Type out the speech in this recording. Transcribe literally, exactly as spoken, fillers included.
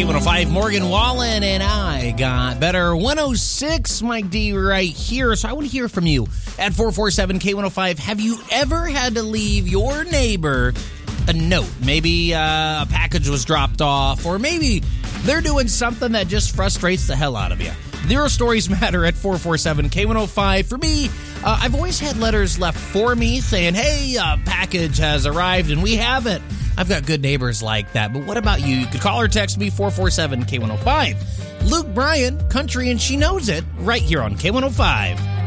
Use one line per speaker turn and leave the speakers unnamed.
K one oh five, Morgan Wallen, and I got better. one oh six, Mike D right here. So I want to hear from you at four four seven K one oh five. Have you ever had to leave your neighbor a note? Maybe uh, a package was dropped off, or maybe they're doing something that just frustrates the hell out of you. Zero stories matter at four four seven K one oh five. For me, uh, I've always had letters left for me saying, hey, a package has arrived and we have it. I've got good neighbors like that. But what about you? You could call or text me, four four seven K one oh five. Luke Bryan, country and she knows it, right here on K one oh five.